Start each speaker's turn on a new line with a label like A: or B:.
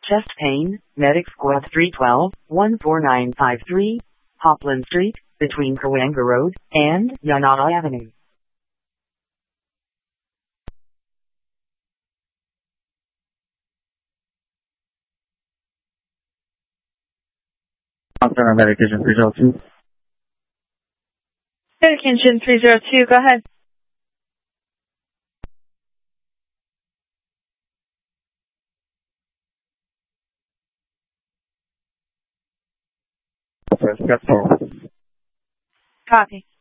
A: Chest pain, Medic Squad 312, 14953, Hopland Street, between Kawanga Road and Yanata Avenue.
B: Medication 302.
C: Medication 302, go ahead.
B: That's all.
C: Copy.